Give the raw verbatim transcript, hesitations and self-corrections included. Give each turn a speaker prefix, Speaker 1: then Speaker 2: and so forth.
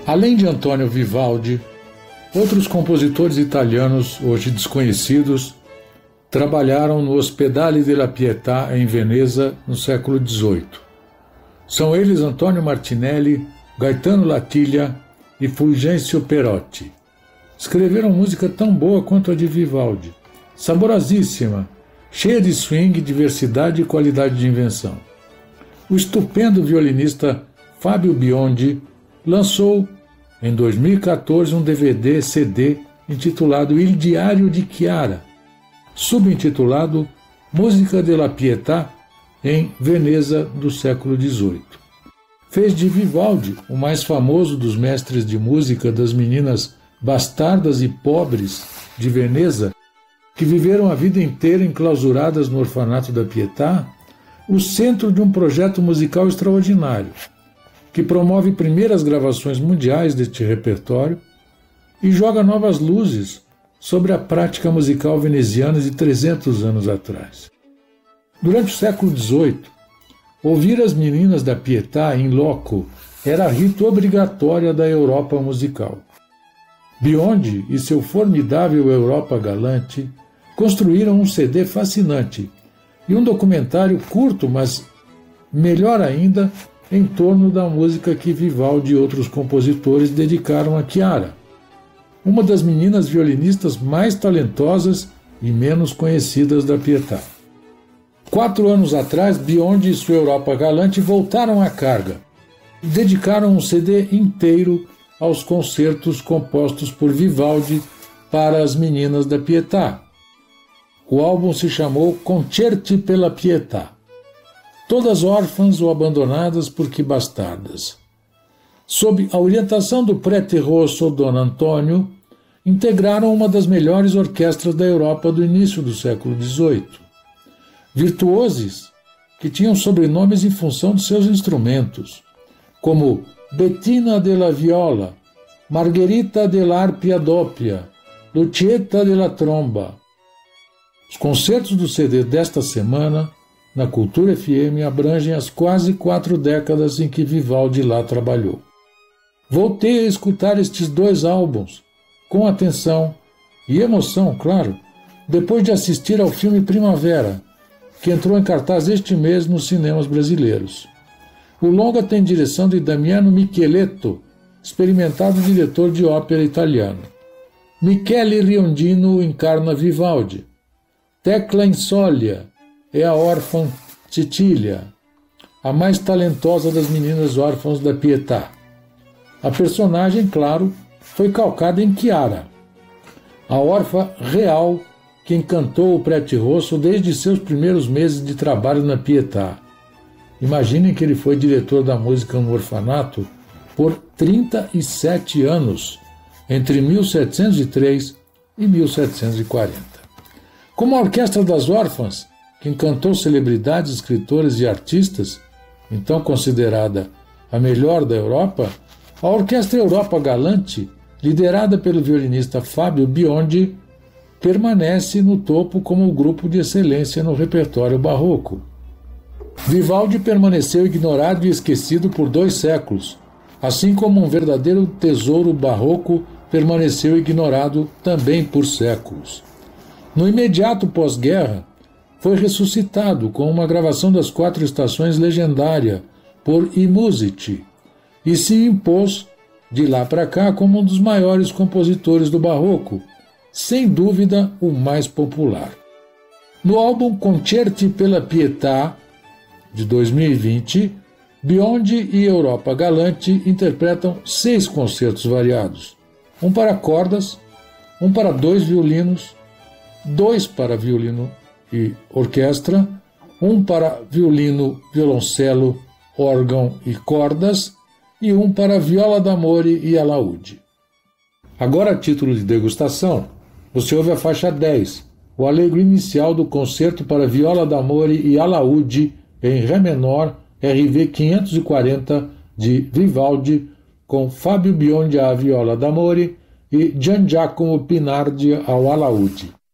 Speaker 1: Além de Antonio Vivaldi, outros compositores italianos, hoje desconhecidos, trabalharam no Ospedale della Pietà, em Veneza, no século dezoito. São eles Antonio Martinelli, Gaetano Latilla e Fulgêncio Perotti. Escreveram música tão boa quanto a de Vivaldi, saborosíssima, cheia de swing, diversidade e qualidade de invenção. O estupendo violinista Fábio Biondi lançou, em dois mil e quatorze, um D V D C D intitulado Il Diário de Chiara, subintitulado Música della Pietà em Veneza do século dezoito. Fez de Vivaldi o mais famoso dos mestres de música das meninas bastardas e pobres de Veneza, que viveram a vida inteira enclausuradas no orfanato da Pietà, o centro de um projeto musical extraordinário, que promove primeiras gravações mundiais deste repertório e joga novas luzes sobre a prática musical veneziana de trezentos anos atrás. Durante o século dezoito, ouvir as meninas da Pietà in loco era rito obrigatório da Europa musical. Biondi e seu formidável Europa Galante construíram um C D fascinante e um documentário curto, mas melhor ainda, em torno da música que Vivaldi e outros compositores dedicaram a Chiara, uma das meninas violinistas mais talentosas e menos conhecidas da Pietà. Quatro anos atrás, Biondi e sua Europa Galante voltaram à carga e dedicaram um C D inteiro aos concertos compostos por Vivaldi para as meninas da Pietà. O álbum se chamou Concerti per la Pietà, todas órfãs ou abandonadas porque bastardas. Sob a orientação do prete rosso Don Antonio, integraram uma das melhores orquestras da Europa do início do século dezoito. Virtuosos que tinham sobrenomes em função de seus instrumentos, como Bettina della Viola, Margherita dell'Arpia Doppia, Lucietta della Tromba. Os concertos do C D desta semana, na Cultura F M, abrangem as quase quatro décadas em que Vivaldi lá trabalhou. Voltei a escutar estes dois álbuns com atenção e emoção, claro, depois de assistir ao filme Primavera, que entrou em cartaz este mês nos cinemas brasileiros. O longa tem direção de Damiano Micheletto, experimentado diretor de ópera italiano. Michele Riondino encarna Vivaldi. Tecla Insólia é a órfã Cecília, a mais talentosa das meninas órfãs da Pietà. A personagem, claro, foi calcada em Chiara, a órfã real que encantou o prete rosso desde seus primeiros meses de trabalho na Pietà. Imaginem que ele foi diretor da música no orfanato por trinta e sete anos, entre mil setecentos e três e mil setecentos e quarenta. Como a Orquestra das Órfãs, que encantou celebridades, escritores e artistas, então considerada a melhor da Europa, a Orquestra Europa Galante, liderada pelo violinista Fábio Biondi, permanece no topo como o grupo de excelência no repertório barroco. Vivaldi permaneceu ignorado e esquecido por dois séculos, assim como um verdadeiro tesouro barroco permaneceu ignorado também por séculos. No imediato pós-guerra, foi ressuscitado com uma gravação das quatro estações legendária por I Musici e se impôs de lá para cá como um dos maiores compositores do barroco, sem dúvida o mais popular. No álbum Concerti per la Pietà, de dois mil e vinte, Biondi e Europa Galante interpretam seis concertos variados, um para cordas, um para dois violinos, dois para violino e orquestra, um para violino, violoncelo, órgão e cordas e um para viola d'amore e alaúde. Agora, a título de degustação, você ouve a faixa dez, o allegro inicial do concerto para viola d'amore e alaúde em Ré menor, R V quinhentos e quarenta de Vivaldi, com Fábio Biondi à viola d'amore e Gian Giacomo Pinardi ao alaúde.